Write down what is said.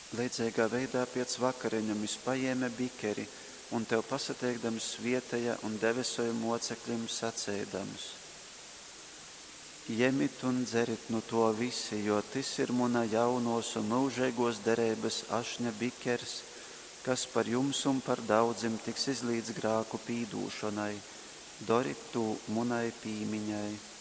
Līdzīgā veidā piec vakariņumis paēme bikeri, un tev pasateikdams vietēja un debesoju mocekļiem sacēdams. Jemit un dzerit no to visi, jo tas ir muna jaunos un mūžēgos derības ašņa bikers, kas par jums un par daudzim tiks izlīdz grāku pīdūšanai. Dorit to munai pīmiņai.